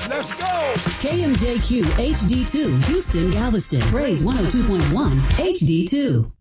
Let's go. KMJQ HD2, Houston, Galveston. Praise 102.1 HD2.